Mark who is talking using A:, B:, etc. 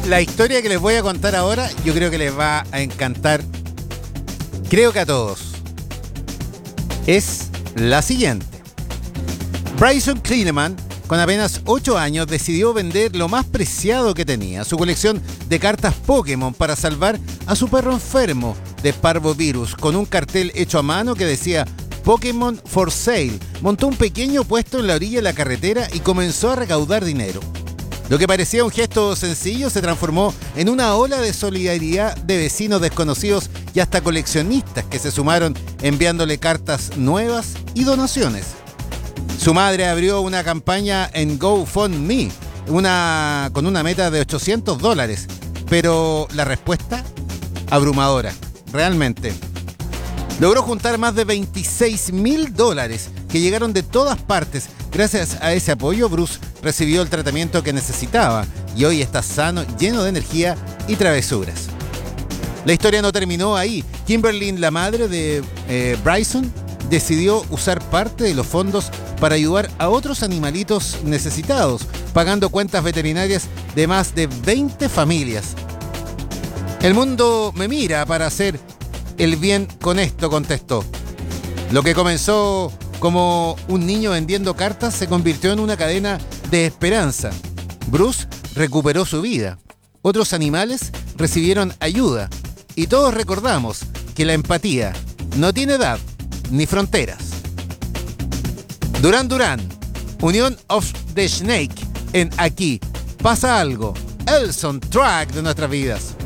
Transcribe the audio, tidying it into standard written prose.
A: La historia que les voy a contar ahora, yo creo que les va a encantar, creo que a todos. Es la siguiente. Bryson Klineman, con apenas 8 años, decidió vender lo más preciado que tenía, su colección de cartas Pokémon, para salvar a su perro enfermo de parvovirus, con un cartel hecho a mano que decía Pokémon for Sale. Montó un pequeño puesto en la orilla de la carretera y comenzó a recaudar dinero. Lo que parecía un gesto sencillo se transformó en una ola de solidaridad de vecinos desconocidos y hasta coleccionistas que se sumaron enviándole cartas nuevas y donaciones. Su madre abrió una campaña en GoFundMe, con una meta de $800, pero la respuesta, abrumadora, realmente. Logró juntar más de $26,000 que llegaron de todas partes. Gracias a ese apoyo, Bruce recibió el tratamiento que necesitaba y hoy está sano, lleno de energía y travesuras. La historia no terminó ahí. Kimberly, la madre de Bryson, decidió usar parte de los fondos para ayudar a otros animalitos necesitados, pagando cuentas veterinarias de más de 20 familias. El mundo me mira para hacer el bien con esto, contestó. Lo que comenzó como un niño vendiendo cartas se convirtió en una cadena de esperanza. Bruce recuperó su vida. Otros animales recibieron ayuda. Y todos recordamos que la empatía no tiene edad ni fronteras. Duran Duran, Union of the Snake, en Aquí Pasa Algo, el soundtrack de nuestras vidas.